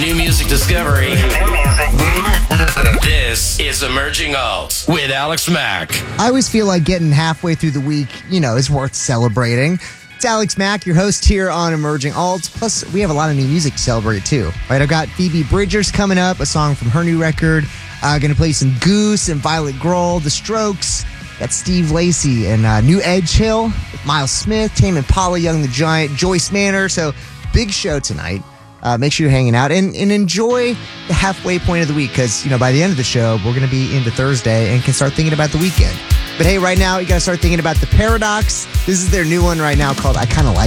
new music discovery. This is Emerging Alt with Alex Mack. I always feel like getting halfway through the week, is worth celebrating. It's Alex Mack, your host here on Emerging Alt. Plus, we have a lot of new music to celebrate, too. Right, I've got Phoebe Bridgers coming up, a song from her new record. Going to play some Goose and Violet Grohl, The Strokes. Got Steve Lacy and New Edge Hill, Miles Smith, Tame Impala, Young the Giant, Joyce Manor. So, big show tonight. Make sure you're hanging out and enjoy the halfway point of the week because, by the end of the show, we're going to be into Thursday and can start thinking about the weekend. But hey, right now, you got to start thinking about The Paradox. This is their new one right now called I Kinda Like